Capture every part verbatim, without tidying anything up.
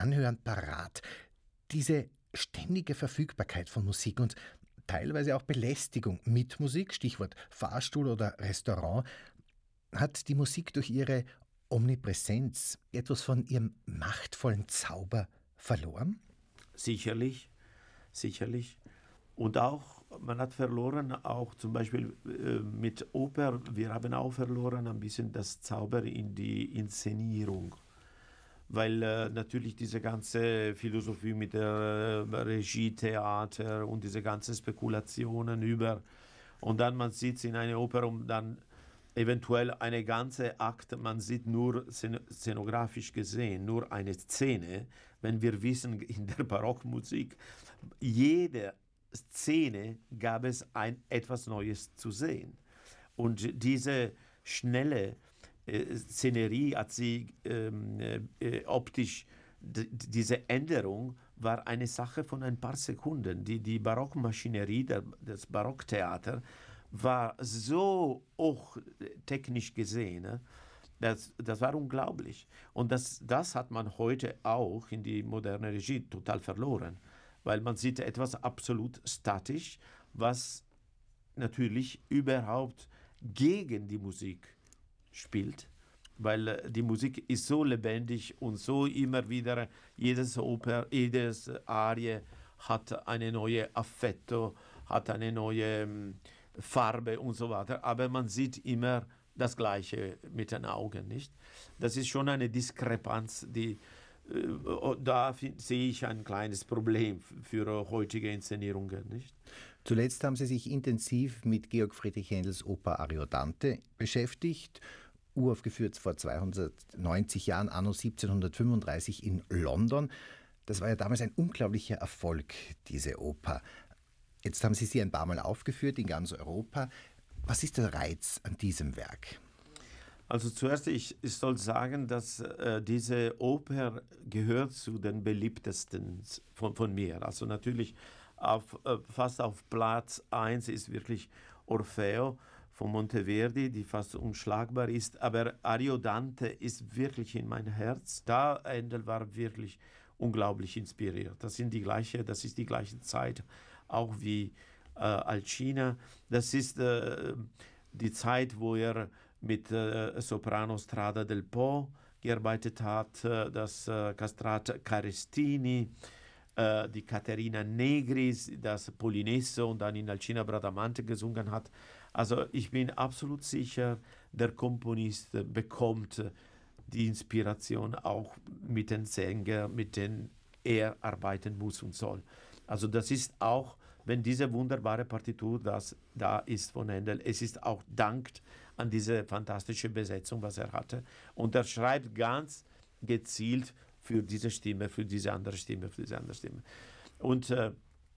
Anhören parat. Diese ständige Verfügbarkeit von Musik und teilweise auch Belästigung mit Musik, Stichwort Fahrstuhl oder Restaurant, hat die Musik durch ihre Omnipräsenz etwas von ihrem machtvollen Zauber verloren? Sicherlich, sicherlich. Und auch, man hat verloren, auch zum Beispiel äh, mit Oper, wir haben auch verloren ein bisschen das Zauber in die Inszenierung. Weil äh, natürlich diese ganze Philosophie mit der äh, Regietheater und diese ganzen Spekulationen über, und dann man sitzt in einer Oper und dann eventuell eine ganze Akt, man sieht nur szenografisch gesehen, nur eine Szene, wenn wir wissen, in der Barockmusik, jede Szene gab es ein, etwas Neues zu sehen. Und diese schnelle äh, Szenerie hat sie ähm, äh, optisch, d- diese Änderung war eine Sache von ein paar Sekunden. Die, die Barockmaschinerie, der, das Barocktheater, war so hoch technisch gesehen, ne? das, das war unglaublich. Und das, das hat man heute auch in die moderne Regie total verloren, weil man sieht etwas absolut statisch, was natürlich überhaupt gegen die Musik spielt, weil die Musik ist so lebendig und so immer wieder, jedes Oper, jedes Arie hat eine neue Affetto, hat eine neue Farbe und so weiter, aber man sieht immer das Gleiche mit den Augen, nicht? Das ist schon eine Diskrepanz, die äh, da find, sehe ich ein kleines Problem für heutige Inszenierungen, nicht? Zuletzt haben Sie sich intensiv mit Georg Friedrich Händels Oper Ariodante beschäftigt, uraufgeführt vor zweihundertneunzig Jahren, anno siebzehnhundertfünfunddreißig in London. Das war ja damals ein unglaublicher Erfolg, diese Oper. Jetzt haben Sie sie ein paar Mal aufgeführt in ganz Europa. Was ist der Reiz an diesem Werk? Also zuerst, ich, ich soll sagen, dass äh, diese Oper gehört zu den beliebtesten von, von mir. Also natürlich auf, äh, fast auf Platz eins ist wirklich Orfeo von Monteverdi, die fast unschlagbar ist. Aber Ariodante ist wirklich in mein Herz. Da Händel war wirklich unglaublich inspiriert. Das sind die gleiche, das ist die gleiche Zeit, auch wie äh, Alcina. Das ist äh, die Zeit, wo er mit äh, Soprano Strada del Po gearbeitet hat, äh, das äh, Castrat Carestini, äh, die Caterina Negris, das Polinesso und dann in Alcina Bradamante gesungen hat. Also ich bin absolut sicher, der Komponist bekommt die Inspiration auch mit den Sängern, mit denen er arbeiten muss und soll. Also das ist auch, wenn diese wunderbare Partitur das da ist von Händel, es ist auch Dank an diese fantastische Besetzung, was er hatte. Und er schreibt ganz gezielt für diese Stimme, für diese andere Stimme, für diese andere Stimme. Und äh,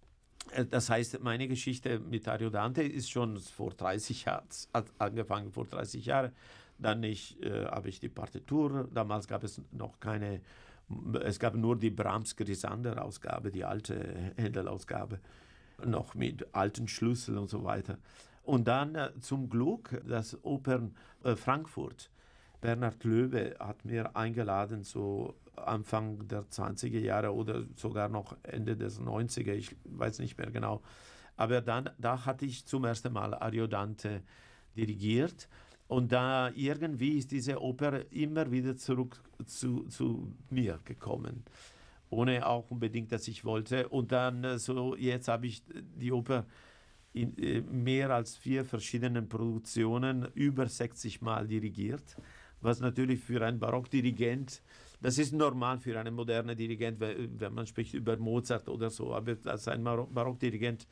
das heißt, meine Geschichte mit Ariodante ist schon vor dreißig Jahren, hat angefangen vor dreißig Jahren. Dann ich, äh, habe ich die Partitur, damals gab es noch keine, es gab nur die Brahms-Grisander-Ausgabe, die alte Händel-Ausgabe, noch mit alten Schlüsseln und so weiter. Und dann äh, zum Glück das Opern äh, Frankfurt. Bernhard Löwe hat mir eingeladen, so Anfang der zwanziger Jahre oder sogar noch Ende des neunziger, ich weiß nicht mehr genau. Aber dann, da hatte ich zum ersten Mal Ariodante dirigiert. Und da irgendwie ist diese Oper immer wieder zurück zu, zu mir gekommen, ohne auch unbedingt, dass ich wollte. Und dann so, jetzt habe ich die Oper in äh, mehr als vier verschiedenen Produktionen über sechzig Mal dirigiert, was natürlich für einen Barockdirigent, das ist normal für einen modernen Dirigent, wenn man spricht über Mozart oder so, aber als ein Barockdirigent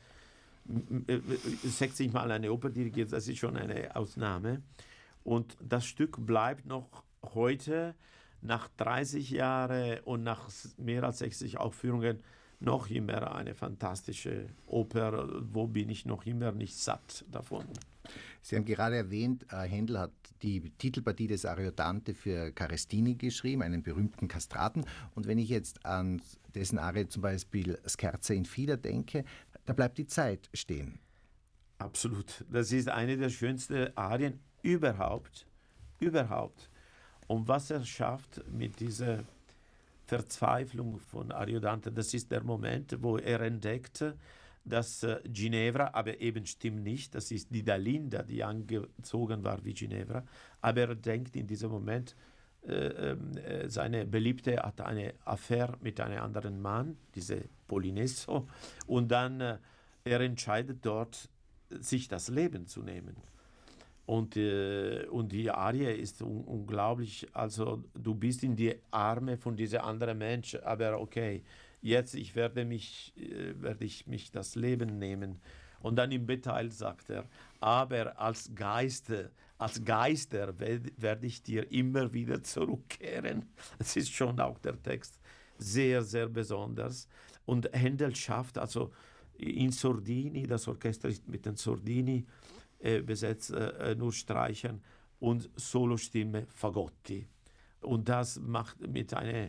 sechzig Mal eine Oper dirigiert, das ist schon eine Ausnahme. Und das Stück bleibt noch heute, nach dreißig Jahren und nach mehr als sechzig Aufführungen, noch immer eine fantastische Oper. Wo bin ich noch immer nicht satt davon? Sie haben gerade erwähnt, Händel hat die Titelpartie des Ariodante für Carestini geschrieben, einen berühmten Kastraten. Und wenn ich jetzt an dessen Arie zum Beispiel Scherzo in Fila denke, da bleibt die Zeit stehen. Absolut. Das ist eine der schönsten Arien überhaupt. Überhaupt. Und was er schafft mit dieser Verzweiflung von Ariodante. Das ist der Moment, wo er entdeckte, dass äh, Ginevra, aber eben stimmt nicht, das ist die Dalinda, die angezogen war wie Ginevra, aber er denkt in diesem Moment, äh, äh, seine Beliebte hat eine Affäre mit einem anderen Mann, diese Polinesso, und dann äh, er entscheidet dort, sich das Leben zu nehmen. Und, äh, und die Arie ist un unglaublich, also du bist in die Arme von diesem anderen Menschen, aber okay, jetzt ich werde, mich, äh, werde ich mich das Leben nehmen. Und dann im Detail sagt er, aber als Geister, als Geister werde, werde ich dir immer wieder zurückkehren. Das ist schon auch der Text sehr, sehr besonders. Und Händel schafft, also in Sordini, das Orchester ist mit den Sordini äh, besetzt, äh, nur Streichern und Solostimme Fagotti. Und das macht mit einer...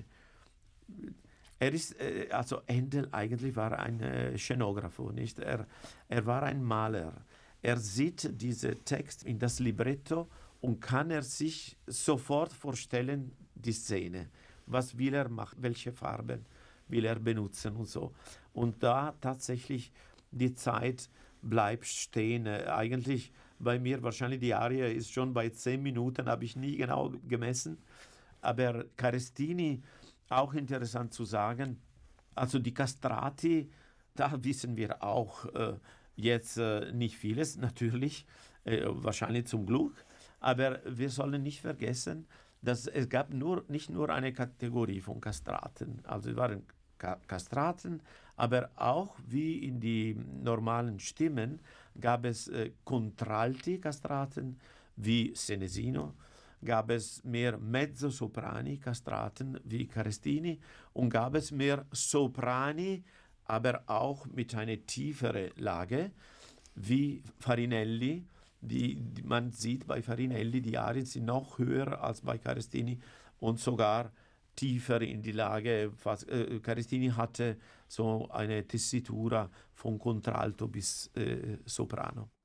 Er ist, äh, also Händel eigentlich war ein äh, Szenographer, nicht? Er, er war ein Maler. Er sieht diesen Text in das Libretto und kann er sich sofort vorstellen, die Szene. Was will er machen, welche Farben will er benutzen und so. Und da tatsächlich die Zeit bleibt stehen. Eigentlich bei mir wahrscheinlich die Arie ist schon bei zehn Minuten, habe ich nie genau gemessen. Aber Carestini, auch interessant zu sagen, also die Castrati, da wissen wir auch äh, jetzt äh, nicht vieles, natürlich, äh, wahrscheinlich zum Glück. Aber wir sollen nicht vergessen, dass es gab nur, nicht nur eine Kategorie von Kastraten, also es waren Kastraten, aber auch wie in die normalen Stimmen gab es äh, Contralti-Kastraten wie Senesino, gab es mehr Mezzosoprani-Kastraten wie Carestini und gab es mehr Soprani, aber auch mit einer tieferen Lage wie Farinelli. Die, die, man sieht bei Farinelli, die Arien sind noch höher als bei Carestini und sogar tiefer in die Lage. Fast, äh, Carestini hatte so eine Tessitura von Contralto bis äh, Soprano.